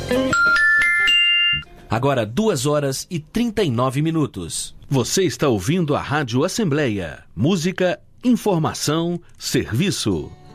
Agora 2h39. Você está ouvindo a Rádio Assembleia. Música, informação, serviço.